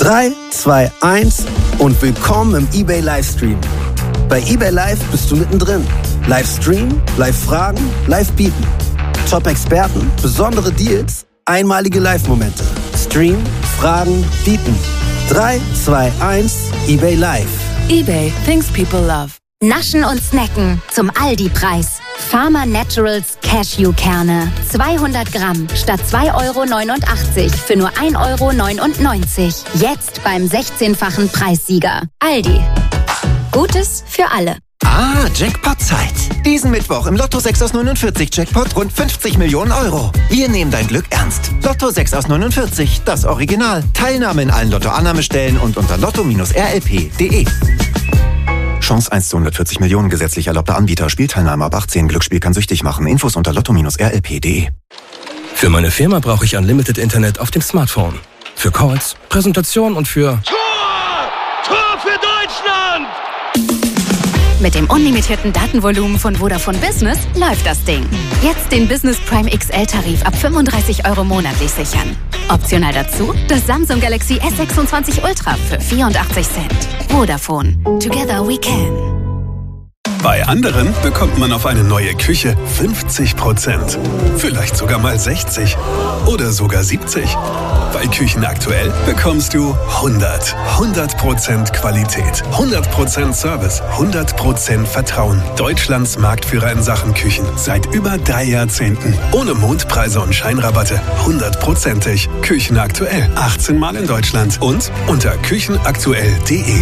3, 2, 1 und willkommen im eBay Livestream. Bei eBay Live bist du mittendrin. Live streamen, live fragen, live bieten. Top-Experten, besondere Deals, einmalige Live-Momente. Stream, fragen, bieten. 3, 2, 1, eBay Live. eBay, things people love. Naschen und snacken zum Aldi-Preis. Farmer Naturals Cashewkerne. 200 Gramm statt 2,89 € für nur 1,99 €. Jetzt beim 16-fachen Preissieger. Aldi. Gutes für alle. Ah, Jackpot-Zeit. Diesen Mittwoch im Lotto 6 aus 49 Jackpot rund 50 Millionen €. Wir nehmen dein Glück ernst. Lotto 6 aus 49, das Original. Teilnahme in allen Lotto-Annahmestellen und unter lotto-rlp.de. Chance 1 zu 140 Millionen, gesetzlich erlaubter Anbieter. Spielteilnahme ab 18. Glücksspiel kann süchtig machen. Infos unter lotto-rlp.de. Für meine Firma brauche ich Unlimited Internet auf dem Smartphone. Für Calls, Präsentation und für... Tor für Deutschland! Mit dem unlimitierten Datenvolumen von Vodafone Business läuft das Ding. Jetzt den Business Prime XL-Tarif ab 35 € monatlich sichern. Optional dazu das Samsung Galaxy S26 Ultra für 84 Cent. Vodafone. Together we can. Bei anderen bekommt man auf eine neue Küche 50%. Vielleicht sogar mal 60 oder sogar 70. Bei Küchen aktuell bekommst du 100% Qualität, 100% Service, 100% Vertrauen. Deutschlands Marktführer in Sachen Küchen seit über 3 Jahrzehnten. Ohne Mondpreise und Scheinrabatte, 100%ig. Küchen aktuell, 18 Mal in Deutschland und unter küchenaktuell.de.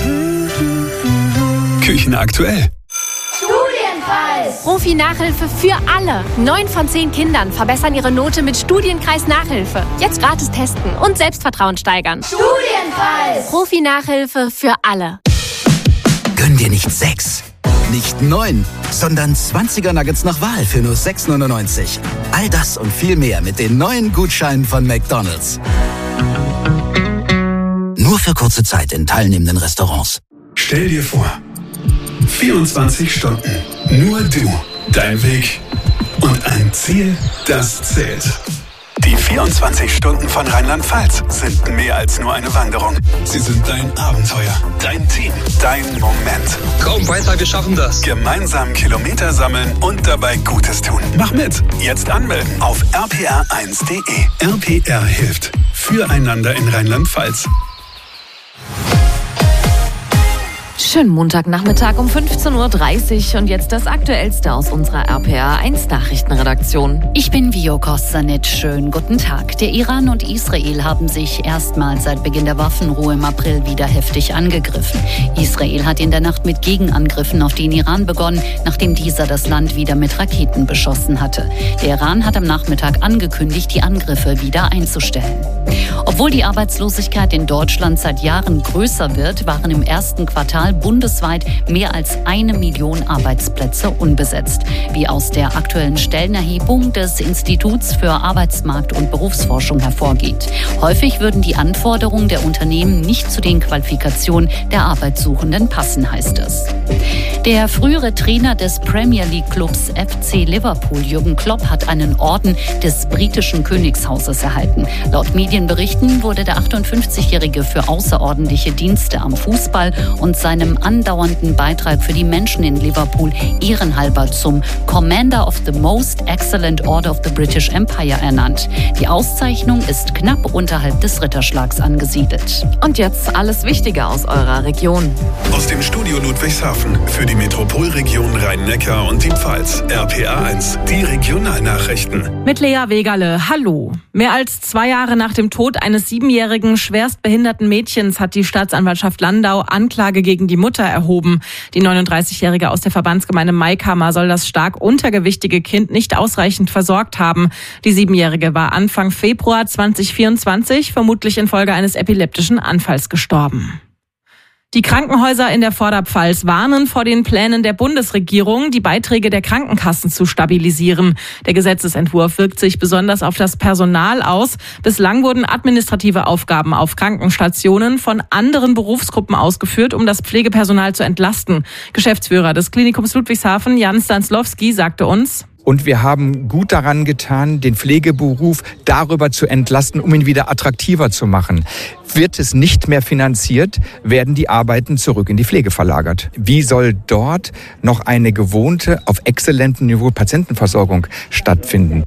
Küchen aktuell. Profi-Nachhilfe für alle. 9 von 10 Kindern verbessern ihre Note mit Studienkreis-Nachhilfe. Jetzt gratis testen und Selbstvertrauen steigern. Studienkreis! Profi-Nachhilfe für alle. Gönn dir nicht 6, nicht 9, sondern 20er Nuggets nach Wahl für nur 6,99 €. All das und viel mehr mit den neuen Gutscheinen von McDonald's. Nur für kurze Zeit in teilnehmenden Restaurants. Stell dir vor, 24 Stunden, nur du, dein Weg und ein Ziel, das zählt. Die 24 Stunden von Rheinland-Pfalz sind mehr als nur eine Wanderung. Sie sind dein Abenteuer, dein Team, dein Moment. Komm weiter, wir schaffen das. Gemeinsam Kilometer sammeln und dabei Gutes tun. Mach mit. Jetzt anmelden auf rpr1.de. RPR hilft. Füreinander in Rheinland-Pfalz. Schönen Montagnachmittag um 15:30 Uhr und jetzt das Aktuellste aus unserer RPR1 Nachrichtenredaktion. Ich bin Vio Kostanic. Schönen guten Tag. Der Iran und Israel haben sich erstmals seit Beginn der Waffenruhe im April wieder heftig angegriffen. Israel hat in der Nacht mit Gegenangriffen auf den Iran begonnen, nachdem dieser das Land wieder mit Raketen beschossen hatte. Der Iran hat am Nachmittag angekündigt, die Angriffe wieder einzustellen. Obwohl die Arbeitslosigkeit in Deutschland seit Jahren größer wird, waren im ersten Quartal bundesweit mehr als 1 Million Arbeitsplätze unbesetzt, wie aus der aktuellen Stellenerhebung des Instituts für Arbeitsmarkt- und Berufsforschung hervorgeht. Häufig würden die Anforderungen der Unternehmen nicht zu den Qualifikationen der Arbeitssuchenden passen, heißt es. Der frühere Trainer des Premier League Clubs FC Liverpool, Jürgen Klopp, hat einen Orden des britischen Königshauses erhalten. Laut Medienberichten wurde der 58-Jährige für außerordentliche Dienste am Fußball und seinem andauernden Beitrag für die Menschen in Liverpool ehrenhalber zum Commander of the Most Excellent Order of the British Empire ernannt. Die Auszeichnung ist knapp unterhalb des Ritterschlags angesiedelt. Und jetzt alles Wichtige aus eurer Region. Aus dem Studio Ludwigshafen für die Metropolregion Rhein-Neckar und die Pfalz. RPA1, die Regionalnachrichten. Mit Lea Wegerle, hallo. Mehr als 2 Jahre nach dem Tod eines 7-jährigen schwerstbehinderten Mädchens hat die Staatsanwaltschaft Landau Anklage gegen die Mutter erhoben. Die 39-Jährige aus der Verbandsgemeinde Maikammer soll das stark untergewichtige Kind nicht ausreichend versorgt haben. Die 7-jährige war Anfang Februar 2024 vermutlich infolge eines epileptischen Anfalls gestorben. Die Krankenhäuser in der Vorderpfalz warnen vor den Plänen der Bundesregierung, die Beiträge der Krankenkassen zu stabilisieren. Der Gesetzesentwurf wirkt sich besonders auf das Personal aus. Bislang wurden administrative Aufgaben auf Krankenstationen von anderen Berufsgruppen ausgeführt, um das Pflegepersonal zu entlasten. Geschäftsführer des Klinikums Ludwigshafen, Jan Stanslowski, sagte uns: Und wir haben gut daran getan, den Pflegeberuf darüber zu entlasten, um ihn wieder attraktiver zu machen. Wird es nicht mehr finanziert, werden die Arbeiten zurück in die Pflege verlagert. Wie soll dort noch eine gewohnte, auf exzellentem Niveau Patientenversorgung stattfinden?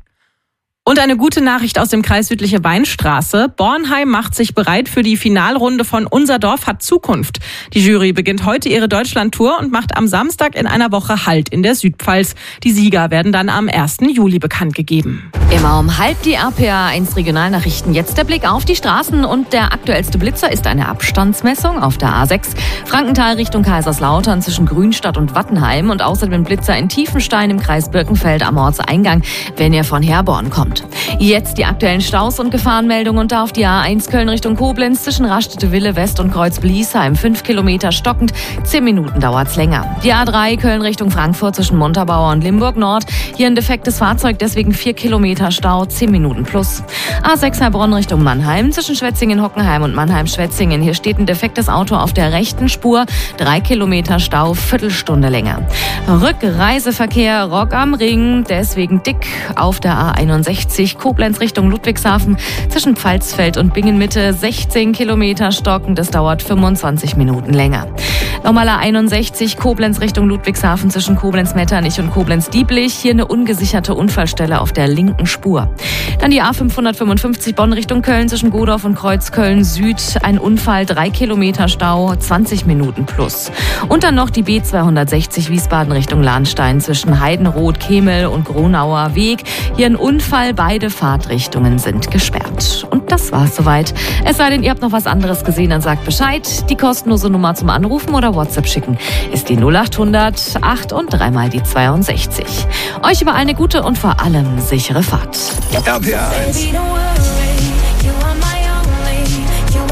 Und eine gute Nachricht aus dem Kreis Südliche Weinstraße. Bornheim macht sich bereit für die Finalrunde von Unser Dorf hat Zukunft. Die Jury beginnt heute ihre Deutschlandtour und macht am Samstag in einer Woche Halt in der Südpfalz. Die Sieger werden dann am 1. Juli bekannt gegeben. Immer um halb die RPA 1 Regionalnachrichten. Jetzt der Blick auf die Straßen und der aktuellste Blitzer ist eine Abstandsmessung auf der A6. Frankenthal Richtung Kaiserslautern zwischen Grünstadt und Wattenheim und außerdem Blitzer in Tiefenstein im Kreis Birkenfeld am Ortseingang, wenn ihr von Herborn kommt. Jetzt die aktuellen Staus und Gefahrenmeldungen und da auf die A1 Köln Richtung Koblenz zwischen Raststätte-Wille West und Kreuz-Bliesheim 5 Kilometer stockend, 10 Minuten dauert's länger. Die A3 Köln Richtung Frankfurt zwischen Montabaur und Limburg Nord, hier ein defektes Fahrzeug, deswegen 4 Kilometer Stau, 10 Minuten plus. A6 Heilbronn Richtung Mannheim zwischen Schwetzingen-Hockenheim und Mannheim-Schwetzingen, hier steht ein defektes Auto auf der rechten Spur, 3 Kilometer Stau, Viertelstunde länger. Rückreiseverkehr Rock am Ring, deswegen dick auf der A61 Koblenz Richtung Ludwigshafen zwischen Pfalzfeld und Bingen-Mitte 16 Kilometer stocken, das dauert 25 Minuten länger. Normaler 61 Koblenz Richtung Ludwigshafen zwischen Koblenz-Metternich und Koblenz-Dieblich, hier eine ungesicherte Unfallstelle auf der linken Spur. Dann die A555 Bonn Richtung Köln zwischen Godorf und Kreuzköln Süd, ein Unfall, 3 Kilometer Stau, 20 Minuten plus. Und dann noch die B260 Wiesbaden Richtung Lahnstein zwischen Heidenroth, Kemel und Gronauer Weg, hier ein Unfall, beide Fahrtrichtungen sind gesperrt. Und das war's soweit. Es sei denn, ihr habt noch was anderes gesehen, dann sagt Bescheid. Die kostenlose Nummer zum Anrufen oder WhatsApp schicken ist die 0800 8 und 3 mal die 62. Euch überall eine gute und vor allem sichere Fahrt. RPA 1.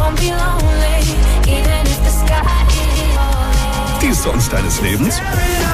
Die Songs deines Lebens?